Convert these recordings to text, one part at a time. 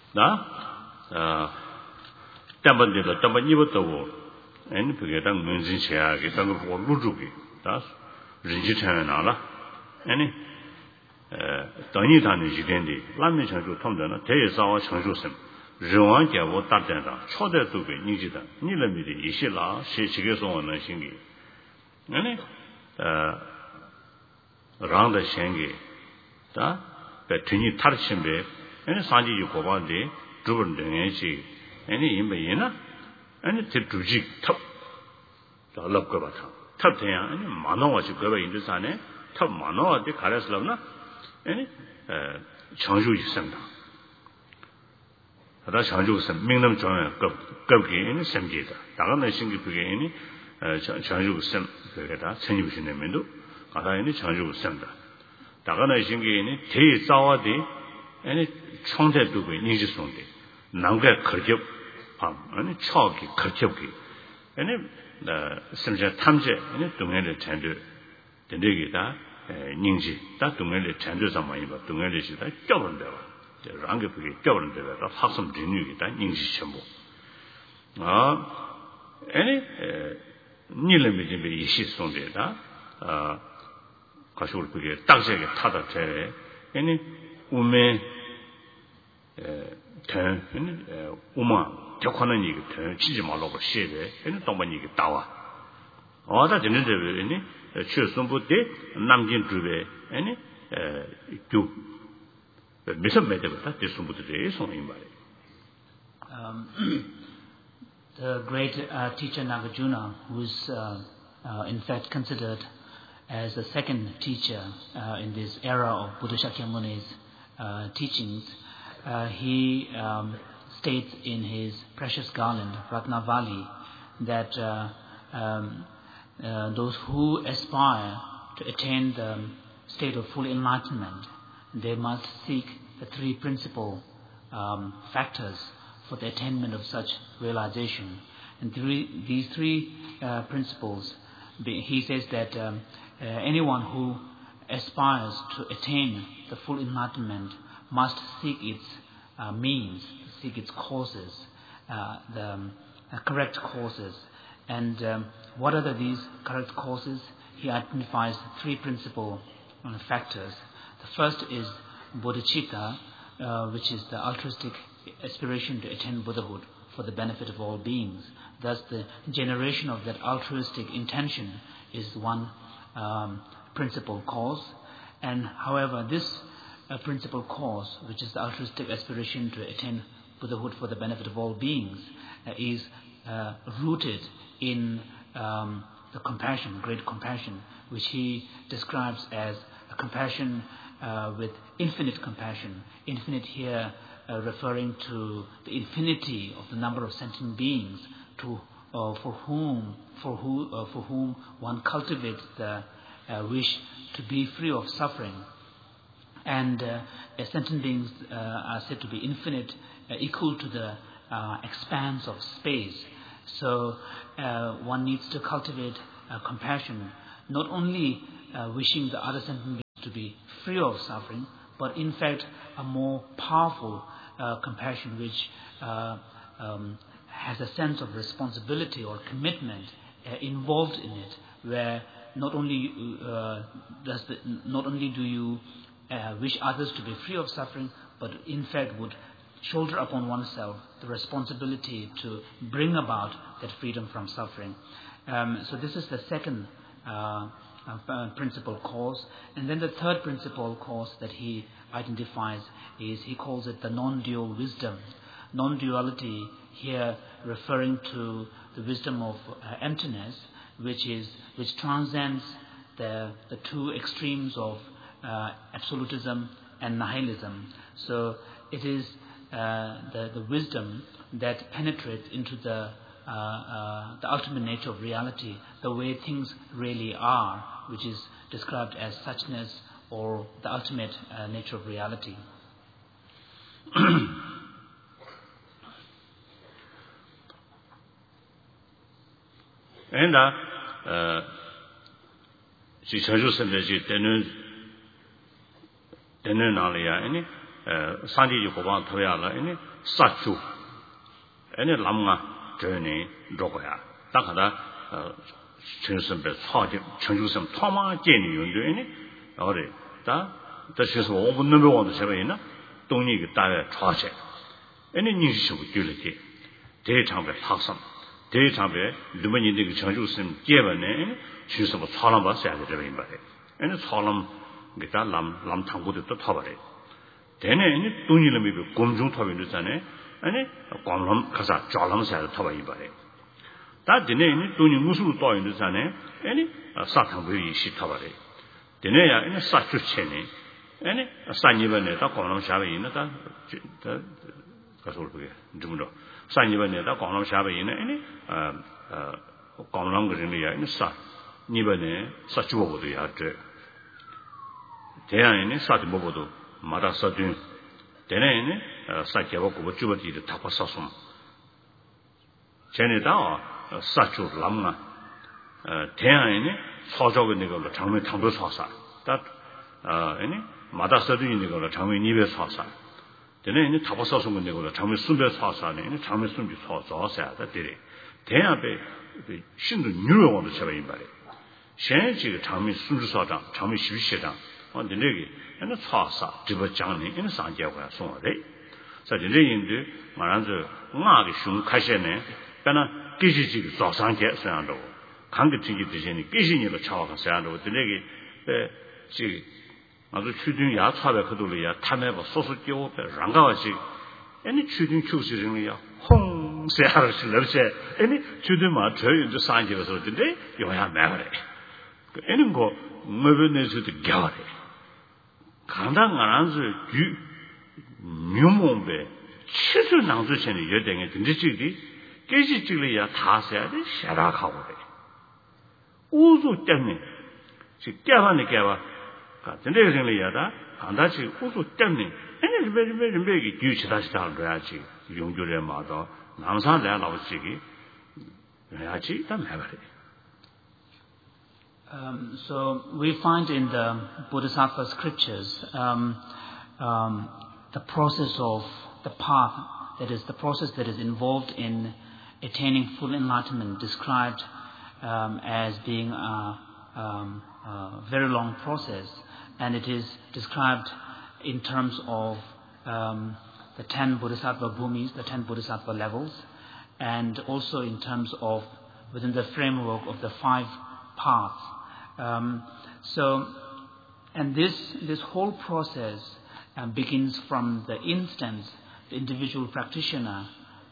담반데도 담반이부터 아니 그게 당 문진시하게 당을 보고 루주기 다 린지찬나라 아니 당이 다는 지된데 라면 장주 통전은 대사와 장주선人王家我大战上超在都给你记得你那边的一些啦是几个送我能心里让的先给다 배트니 타르침베 아니 산지 고반데 두번 등에지 아니 임베이나 아니 대주지 탑 달랍거 바타 탑대야 아니 만원어지 거베 인도산에 탑 만원어디 가려서나 아니 장주지 생다 하다 장주스 명령 전에 급기 생기다 다가는 신기 그게 장주스 그게다 천주신내면도 가다에는 장주스 생다 다가는 신기에는 대자와디 아니 총대도 그 인지송대 남가 거접 밤 아니 초기 거접기 아니 심지어 탐제 아니 동해를 전주 된대기다 닝지 다 동해를 전주서 많이 봐 동해를 시다 껴본다 랑게 그게 껴본다 학습 진유기다 닝지 전부 아니 니름이 좀 이시송대다 가서 그게 딱지게 타다 제 아니 우메 우마 격하는 얘기 치지 말라고 시대 얘는 동반 얘기 따와 어다 되는 데는 최선부 때 남긴 주베 아니 두 미선 매대부터 대선부들이 손인 말이에요. The great teacher Nagarjuna, who is in fact considered as the second teacher in this era of Buddha Shakyamuni's teachings, he states in his precious garland, Ratnavali, that those who aspire to attain the state of full enlightenment, they must seek the three principal factors for the attainment of such realization. And these three principles, he says that anyone who aspires to attain the full enlightenment must seek its means, seek its causes, the correct causes. And what are these correct causes? He identifies three principal factors. The first is bodhicitta, which is the altruistic aspiration to attain Buddhahood for the benefit of all beings. Thus, the generation of that altruistic intention is one principal cause. And however, this principal cause, which is the altruistic aspiration to attain Buddhahood for the benefit of all beings, is rooted in the compassion, great compassion, which he describes as a compassion with infinite compassion. Infinite here referring to the infinity of the number of sentient beings for whom one cultivates the wish to be free of suffering. And sentient beings are said to be infinite, equal to the expanse of space. So one needs to cultivate compassion, not only wishing the other sentient beings to be free of suffering, but in fact a more powerful compassion which has a sense of responsibility or commitment involved in it, where not only do you wish others to be free of suffering, but in fact would shoulder upon oneself the responsibility to bring about that freedom from suffering. So this is the second principal cause. And then the third principal cause that he identifies is, he calls it the non-dual wisdom. Non-duality here referring to the wisdom of emptiness, which transcends the two extremes of absolutism and nihilism. So it is the wisdom that penetrates into the ultimate nature of reality, the way things really are, which is described as suchness or the ultimate nature of reality. And she tells you something. She didn't know any 산지 고방 토야라 아니 사추 아니 람가 저네 로고야 딱하다 전선배 차지 청주선 토마 제니 연도에니 어레 다 그래서 5분 넘어 온도 제가 동리 그 다에 차체 아니 인식하고 줄게 대창배 학선 대창배 루머니 그 청주선 제번에 주서 뭐 사람 봤어야 되는 말에 아니 사람 그다 람 탕고도 또 타버려 되네 동리름이 공중 타변도 전에 아니 광람 가서 좌람사도 타봐 이발에 다 되네 돈이 무슨 또 있는 전에 아니 사탕부이 시타버려 되네야 아니 사추체네 아니 산이번에다 광람 샤베 있는 다 가서 올게 좀더 산이번에다 광람 샤베 있는 아니 광람 그림이야 아니 사 이번에 사추보고도 야죠 대안에는 사도 보고도 마다 사든 되네는 사케하고 뭐 주버디도 다 봤었음 쟤네다 사추 람나 대안에는 서적은 이걸로 장면 탕도 사사 딱 아니 마다 사든 있는 걸로 장면 입에 사사 되네는 다 봤었음 건데 걸로 장면 순배 사사네 장면 순비 사사야 되래 대안에 신도 뉴욕으로 제가 이 말이에요 현재 장면 순주 사장 장면 12시장 근데 내게 는 차사 집어 장네 인 상제고야 송어래 사실 레인들 말한서 나게 슝 카셰네 그러나 기시지 조상제 선한다고 관계 tingi 드시니 기신이로 차와가 선한다고 내게 지 아주 추진 야 차배 그들이야 탐해봐 소소 끼고 랑가와지 아니 추진 추시ring이야 홍세하를 실럽세 아니 추진마 저희도 상제에서 근데 요야 매그래 그 애는 거 뭐변에서도 겨래 강당 안한서 뉴몬베 치수 낭주체는 여댕에 든지지기 깨지지리야 다서야 돼 샤락하고 그래 우주 때문에 지 깨반에 깨봐 같은데 생리야다 강다치 우주 때문에 아니 매기 규치다시 하려야지 용조래 마다 남산에 나오지기 해야지 다 매버려 So we find in the Bodhisattva scriptures the process of the path, that is the process that is involved in attaining full enlightenment, described as being a very long process, and it is described in terms of the 10 Bodhisattva bhumis, the 10 Bodhisattva levels, and also in terms of within the framework of the 5 paths. And this whole process begins from the instant the individual practitioner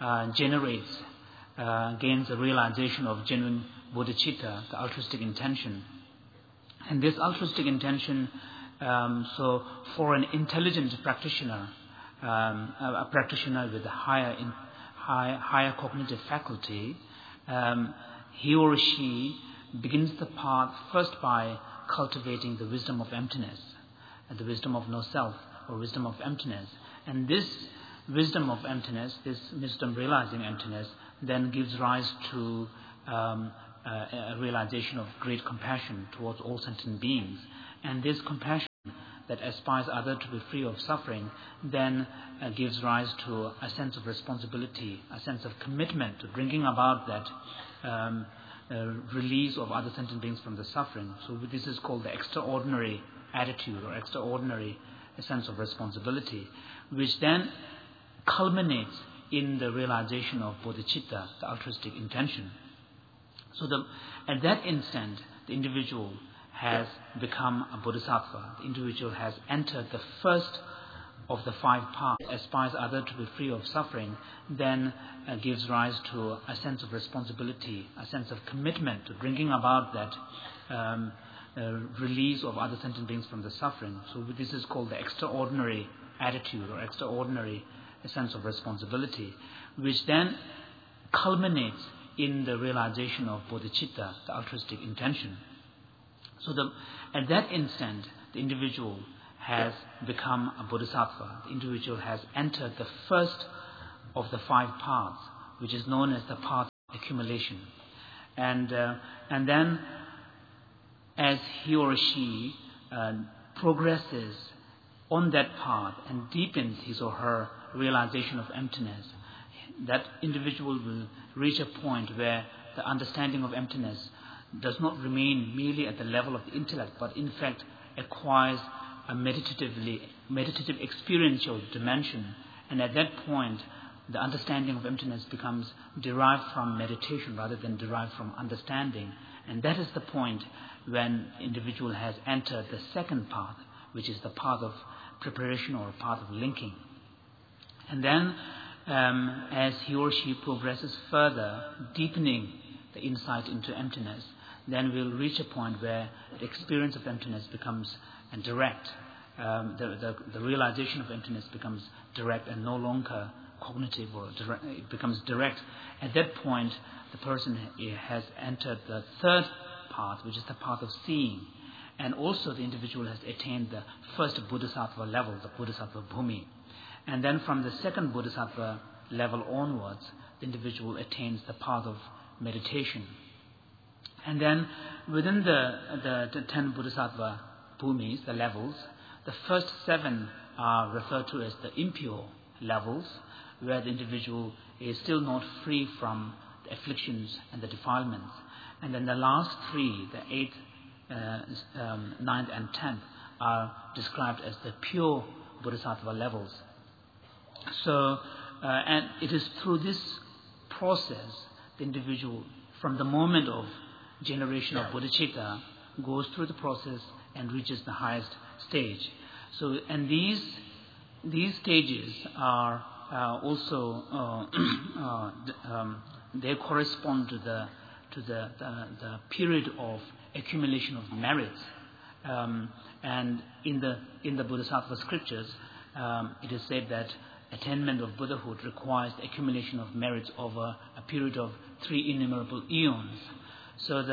gains a realization of genuine bodhicitta, the altruistic intention. And this altruistic intention, so for an intelligent practitioner, a practitioner with a higher cognitive faculty, he or she begins the path first by cultivating the wisdom of emptiness, the wisdom of no self, or wisdom of emptiness. And this wisdom of emptiness, this wisdom realizing emptiness, then gives rise to a realization of great compassion towards all sentient beings. And this compassion that aspires others to be free of suffering then gives rise to a sense of responsibility, a sense of commitment to bringing about that release of other sentient beings from the suffering. So this is called the extraordinary attitude or extraordinary sense of responsibility, which then culminates in the realization of bodhicitta, the altruistic intention. So at that instant, the individual has become a bodhisattva. The individual has entered the first of the 5 paths, aspires others to be free of suffering, then gives rise to a sense of responsibility, a sense of commitment to bringing about that release of other sentient beings from the suffering. So this is called the extraordinary attitude or extraordinary sense of responsibility, which then culminates in the realization of bodhicitta, the altruistic intention. So at that instant, the individual has become a bodhisattva. The individual has entered the first of the 5 paths, which is known as the path of accumulation. And then, as he or she progresses on that path and deepens his or her realization of emptiness, that individual will reach a point where the understanding of emptiness does not remain merely at the level of the intellect, but in fact acquires a meditative experiential dimension. And at that point, the understanding of emptiness becomes derived from meditation rather than derived from understanding. And that is the point when individual has entered the second path, which is the path of preparation or path of linking. And then as he or she progresses further, deepening the insight into emptiness, then we'll reach a point where the experience of emptiness becomes direct. The realization of emptiness becomes direct and no longer cognitive or direct. It becomes direct. At that point, the person has entered the third path, which is the path of seeing. And also the individual has attained the first Bodhisattva level, the Bodhisattva Bhumi. And then from the second Bodhisattva level onwards, the individual attains the path of meditation. And then within the 10 Bodhisattva Bhumis, the levels, the first 7 are referred to as the impure levels, where the individual is still not free from the afflictions and the defilements. And then the last 3, the 8th, 9th and 10th, are described as the pure Bodhisattva levels. So, and it is through this process, the individual, from the moment of generation of bodhicitta, goes through the process and reaches the highest stage. So, and these stages are also they correspond to the period of accumulation of merits. And in the Bodhisattva scriptures, it is said that attainment of Buddhahood requires the accumulation of merits over a period of 3 innumerable eons. So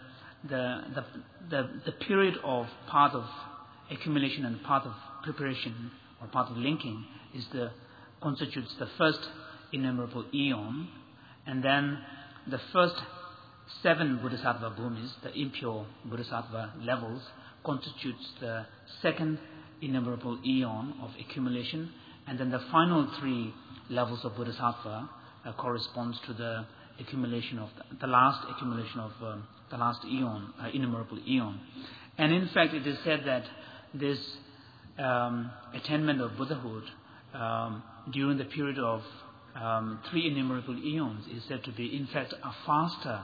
the period of path of accumulation and path of preparation or path of linking constitutes the first innumerable eon, and then the first 7 Bodhisattva Bhumis, the impure Bodhisattva levels, constitutes the second innumerable eon of accumulation, and then the final 3 levels of Bodhisattva corresponds to the accumulation of the last eon, innumerable eon. And in fact, it is said that this attainment of Buddhahood during the period of 3 innumerable eons is said to be, in fact, a faster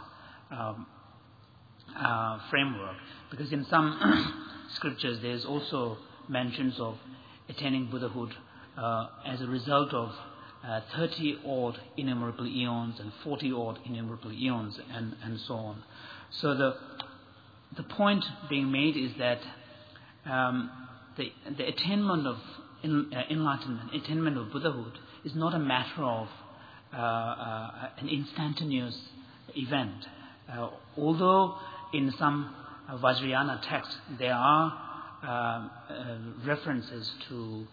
framework, because in some scriptures there is also mentions of attaining Buddhahood as a result of 30-odd innumerable eons and 40-odd innumerable eons and so on. So the point being made is that the attainment of enlightenment, attainment of Buddhahood, is not a matter of an instantaneous event. Although in some Vajrayana texts there are references to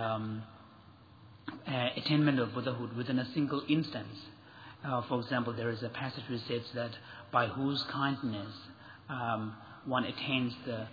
attainment of Buddhahood within a single instance. For example, there is a passage which says that by whose kindness one attains the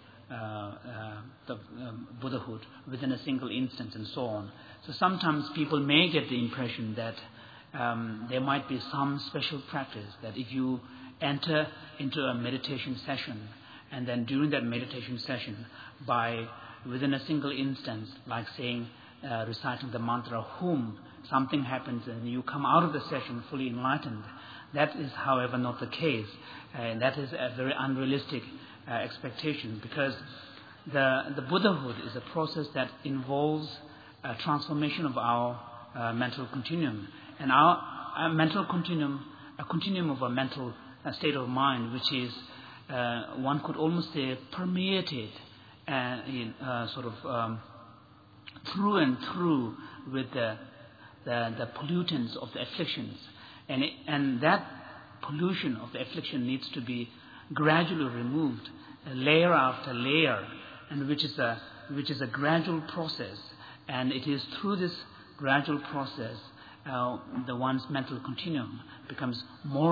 Buddhahood within a single instance and so on. So sometimes people may get the impression that there might be some special practice, that if you enter into a meditation session and then during that meditation session, within a single instance, like saying, reciting the mantra Hum, something happens and you come out of the session fully enlightened. That is, however, not the case. And that is a very unrealistic expectation, because the Buddhahood is a process that involves a transformation of our mental continuum. And our mental continuum, a continuum of a mental state of mind, which is, one could almost say, permeated through and through with the pollutants of the afflictions, and that pollution of the affliction needs to be gradually removed, layer after layer, and which is a gradual process. And it is through this gradual process the one's mental continuum becomes more